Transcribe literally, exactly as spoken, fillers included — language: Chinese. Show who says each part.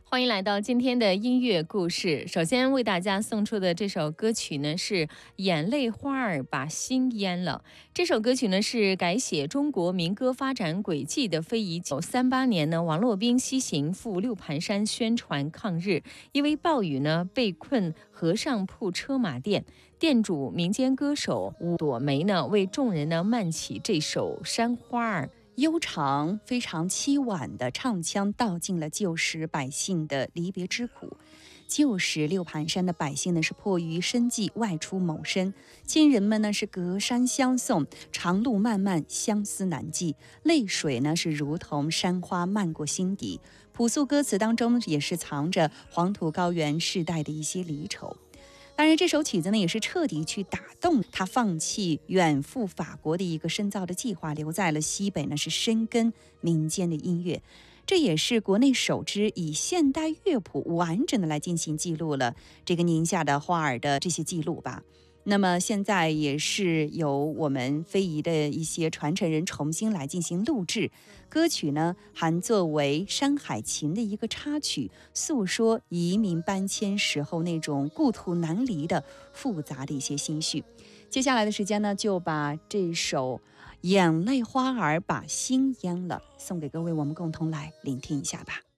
Speaker 1: 欢迎来到今天的音乐故事。首先为大家送出的这首歌曲呢是《眼泪花儿把心淹了》。这首歌曲呢是改写中国民歌发展轨迹的非遗。一九三八年呢，王洛宾西行赴六盘山宣传抗日，因为暴雨呢被困和尚铺车马店，店主民间歌手武朵梅呢为众人呢漫起这首《山花儿》。
Speaker 2: 悠长、非常凄婉的唱腔，道尽了旧时百姓的离别之苦。旧时六盘山的百姓呢，是迫于生计外出谋生，亲人们呢是隔山相送，长路漫漫，相思难寄，泪水呢是如同山花漫过心底。朴素歌词当中也是藏着黄土高原世代的一些离愁。当然，这首曲子呢，也是彻底去打动他放弃远赴法国的一个深造的计划，留在了西北呢，是深耕民间的音乐。这也是国内首支以现代乐谱完整的来进行记录了这个宁夏的花儿的这些记录吧。那么现在也是由我们非遗的一些传承人重新来进行录制，歌曲呢还作为《山海情》的一个插曲，诉说移民搬迁时候那种故土难离的复杂的一些心绪。接下来的时间呢，就把这首《眼泪花儿把心淹了》送给各位，我们共同来聆听一下吧。